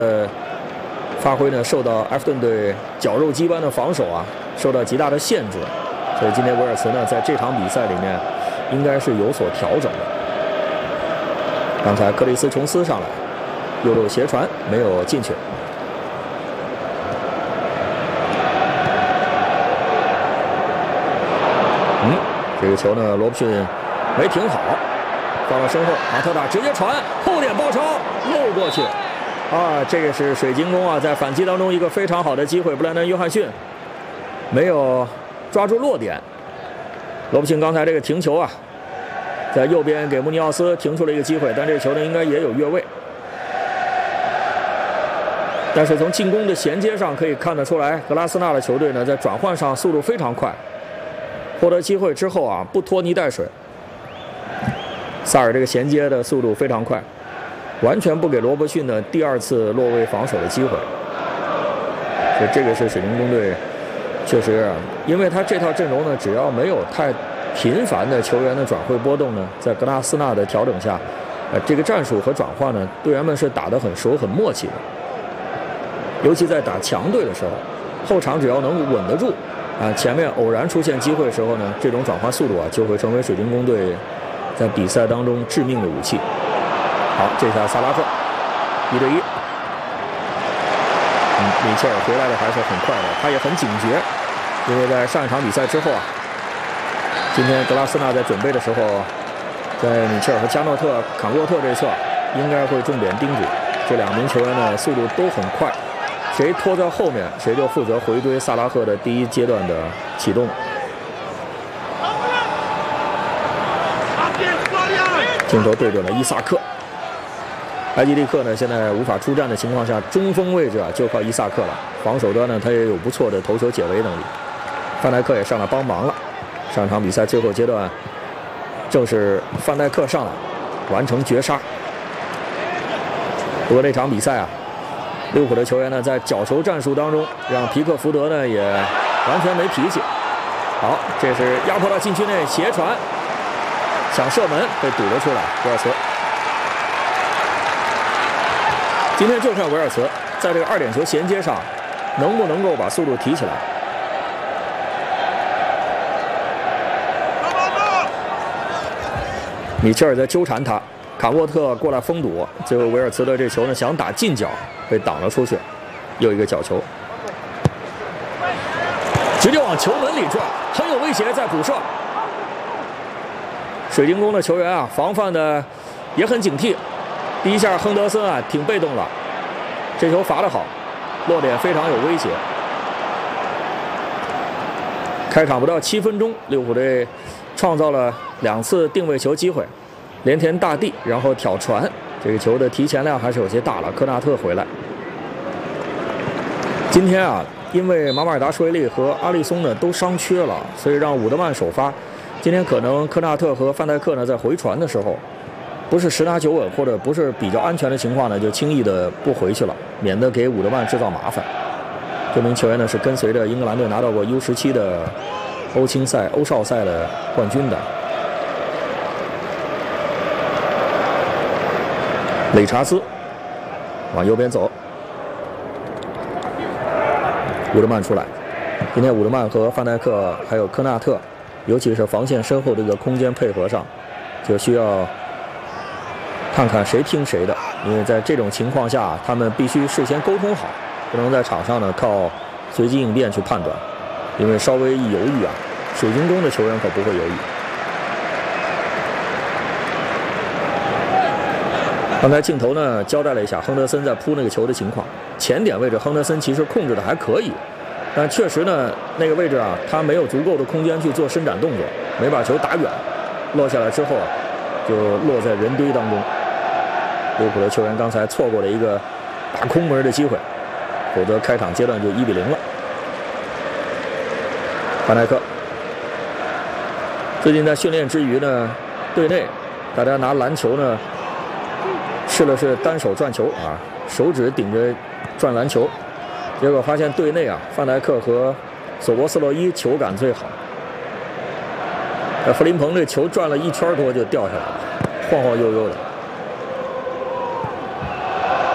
发挥呢受到埃弗顿队绞肉机般的防守啊，受到极大的限制，所以今天维尔茨呢在这场比赛里面应该是有所调整的。刚才克里斯琼斯上来，右路斜传没有进去。这个球呢罗布逊没停好，放到身后，马特达直接传后点包抄漏过去。这个是水晶宫啊，在反击当中一个非常好的机会，布兰登·约翰逊没有抓住落点。罗布逊刚才这个停球啊，在右边给穆尼奥斯停出了一个机会，但这个球呢应该也有越位。但是从进攻的衔接上可以看得出来，格拉斯纳的球队呢在转换上速度非常快，获得机会之后啊不拖泥带水。萨尔这个衔接的速度非常快，完全不给罗伯逊的第二次落位防守的机会。所以这个是水晶宫队确实，因为他这套阵容呢，只要没有太频繁的球员的转会波动呢，在格拉斯纳的调整下，这个战术和转换呢，队员们是打得很熟很默契的。尤其在打强队的时候，后场只要能稳得住前面偶然出现机会的时候呢，这种转换速度啊，就会成为水晶宫队在比赛当中致命的武器。好，这下萨拉赫1对1，米切尔回来的还是很快的，他也很警觉，因为在上一场比赛之后啊，今天格拉斯纳在准备的时候，在米切尔和加诺特、坎沃特这一侧应该会重点叮嘱这2名球员呢，速度都很快，谁拖在后面，谁就负责回追萨拉赫的第一阶段的启动。镜头对准了伊萨克。埃吉利克呢，现在无法出战的情况下，中锋位置啊就靠伊萨克了。防守端呢，他也有不错的头球解围能力。范戴克也上来帮忙了。上场比赛最后阶段，正是范戴克上来完成绝杀。不过那场比赛啊，利物浦的球员呢，在角球战术当中，让皮克福德呢也完全没脾气。好，这是压迫到禁区内斜传，想射门被堵了出来，维尔茨。今天就看维尔茨在这个2点球衔接上能不能够把速度提起来。米切尔在纠缠他，卡沃特过来封堵，最后维尔茨的这球呢想打近角被挡了出去，又一个角球，直接往球门里撞，很有威胁，在补射。水晶宫的球员啊，防范的也很警惕。第一下亨德森啊挺被动了，这球罚得好，落点非常有威胁。开场不到7分钟，利物浦队创造了2次定位球机会，连田大地，然后挑传，这个球的提前量还是有些大了。科纳特回来。今天啊，因为马马尔达舒维利和阿利松呢都伤缺了，所以让伍德曼首发。今天可能科纳特和范戴克呢在回传的时候，不是10拿9稳，或者不是比较安全的情况呢，就轻易的不回去了，免得给伍德曼制造麻烦。这名球员呢是跟随着英格兰队拿到过 U17的欧少赛的冠军的。理查斯往右边走，伍德曼出来。今天伍德曼和范戴克还有科纳特，尤其是防线身后这个空间配合上，就需要看看谁听谁的，因为在这种情况下，他们必须事先沟通好，不能在场上呢靠随机应变去判断，因为稍微一犹豫啊，水晶宫的球员可不会犹豫。刚才镜头呢交代了一下亨德森在扑那个球的情况，前点位置亨德森其实控制的还可以，但确实呢那个位置啊，他没有足够的空间去做伸展动作，没把球打远，落下来之后啊，就落在人堆当中。利物浦的球员刚才错过了一个打空门的机会，否则开场阶段就1比0了。范戴克最近在训练之余呢，队内大家拿篮球呢试了试单手转球啊，手指顶着转篮球，结果发现队内啊，范戴克和索博斯洛伊球感最好。弗林鹏这球转了1圈多就掉下来了，晃晃悠悠的。